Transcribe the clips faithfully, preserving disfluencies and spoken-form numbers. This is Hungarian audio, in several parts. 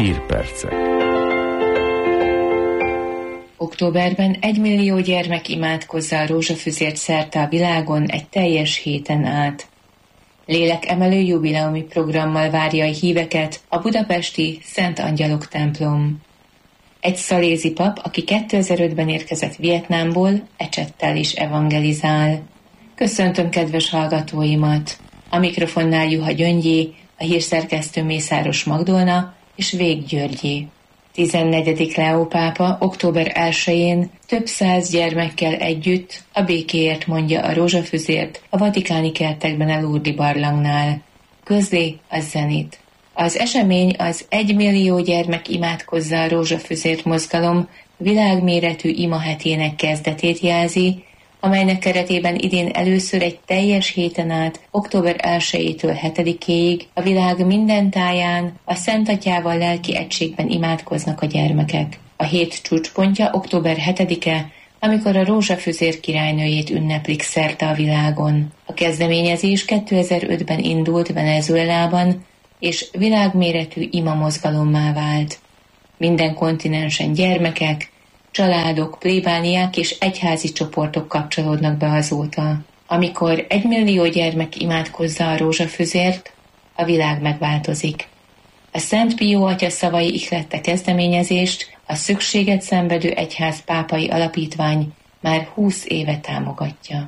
Hírpercek. Októberben egymillió gyermek imádkozza a rózsafüzért szerte a világon egy teljes héten át. Lélekemelő jubileumi programmal várja a híveket a budapesti Szent Angyalok templom. Egy szalézi pap, aki kétezer-ötben érkezett Vietnámból, ecsettel is evangelizál. Köszöntöm kedves hallgatóimat! A mikrofonnál Juha Gyöngyi, a hírszerkesztő Mészáros Magdolna és Vég Györgyi. tizennegyedik Leó pápa október elsején több száz gyermekkel együtt a békéért mondja a rózsafüzért a vatikáni kertekben a Lourdes barlangnál. Közli a Zenit. Az esemény az egymillió gyermek imádkozza a rózsafüzért mozgalom világméretű imahetének kezdetét jelzi, amelynek keretében idén először egy teljes héten át, október elsejétől hetedikéig a világ minden táján a Szent Atyával lelki egységben imádkoznak a gyermekek. A hét csúcspontja október hetedike, amikor a rózsafüzér királynőjét ünneplik szerte a világon. A kezdeményezés kétezer-ötben indult Venezuelában, és világméretű ima mozgalommá vált. Minden kontinensen gyermekek, családok, plébániák és egyházi csoportok kapcsolódnak be azóta. Amikor egymillió gyermek imádkozza a rózsafüzért, a világ megváltozik. A Szent Pió atya szavai ihlette kezdeményezést, a szükséget szenvedő egyház pápai alapítvány már húsz éve támogatja.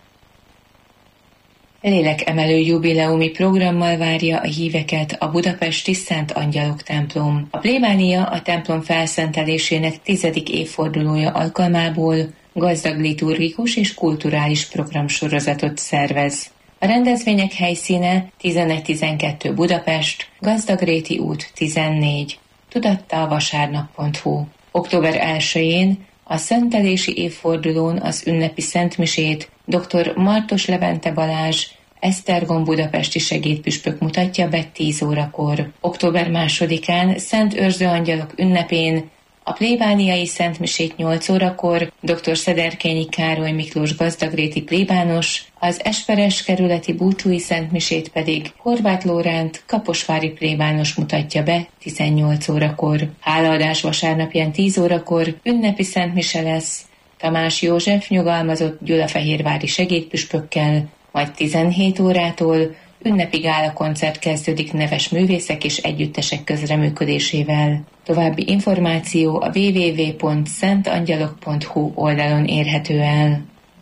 Lélekemelő jubileumi programmal várja a híveket a budapesti Szent Angyalok templom. A plébánia a templom felszentelésének tizedik évfordulója alkalmából gazdag liturgikus és kulturális programsorozatot szervez. A rendezvények helyszíne tizenegy tizenkettő Budapest, Gazdagréti út tizennégy. Tudatta a vasárnap pont hu. október elsején a szentelési évfordulón az ünnepi szentmisét dr. Martos Levente Balázs, Esztergom budapesti segédpüspök mutatja be tíz órakor. október másodikán Szent Őrző Angyalok ünnepén a plébániai szentmisét nyolc órakor dr. Szederkényi Károly Miklós gazdagréti plébános, az Esperes kerületi búcsúi szentmisét pedig Horváth Lóránt kaposvári plébános mutatja be tizennyolc órakor. Hálaadás vasárnapján tíz órakor ünnepi szentmise lesz Tamás József nyugalmazott gyulafehérvári segédpüspökkel, majd tizenhét órától ünnepi gálakoncert kezdődik neves művészek és együttesek közreműködésével. További információ a double-u double-u double-u pont szent angyalok pont hu oldalon érhető el.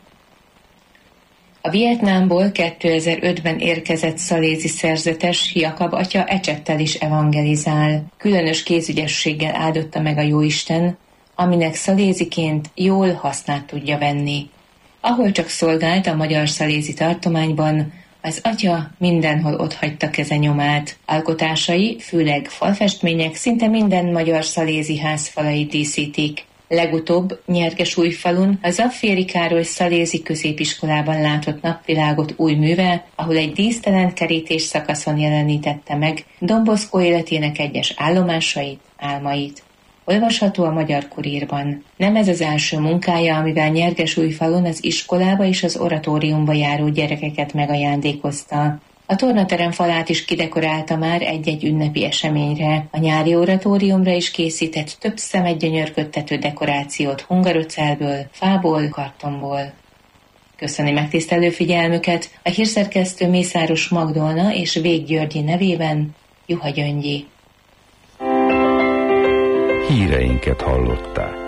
A Vietnámból kétezer-ötben érkezett szalézi szerzetes Jakab atya ecsettel is evangelizál. Különös kézügyességgel áldotta meg a Jóisten, aminek szaléziként jól hasznát tudja venni. Ahol csak szolgált a magyar szalézi tartományban, az atya mindenhol otthagyta keze nyomát. Alkotásai, főleg falfestmények szinte minden magyar szalézi ház falait díszítik. Legutóbb Nyergesújfalun a Zafféri Károly szalézi középiskolában látott napvilágot új műve, ahol egy dísztelen kerítés szakaszon jelenítette meg Don Bosco életének egyes állomásait, álmait. Olvasható a Magyar Kurírban. Nem ez az első munkája, amivel Nyergesújfalun az iskolába és az oratóriumba járó gyerekeket megajándékozta. A tornaterem falát is kidekorálta már egy-egy ünnepi eseményre. A nyári oratóriumra is készített több szemet gyönyörködtető dekorációt hungaröcelből, fából, kartonból. Köszöni megtisztelő figyelmüket a hírszerkesztő Mészáros Magdolna és Vég Györgyi nevében Juha Gyöngyi. Híreinket hallották.